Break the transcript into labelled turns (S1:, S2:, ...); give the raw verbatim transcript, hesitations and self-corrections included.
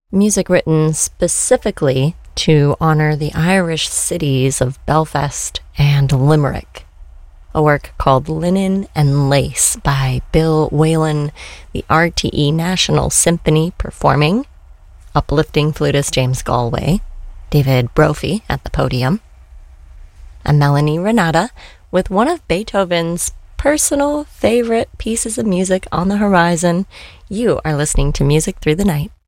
S1: Music written specifically to honor the Irish cities of Belfast and Limerick. A work called Linen and Lace by Bill Whalen, the R T E National Symphony performing, uplifting flutist James Galway, David Brophy at the podium, and Melanie Renata with one of Beethoven's personal favorite pieces of music on the horizon. You are listening to Music Through the Night.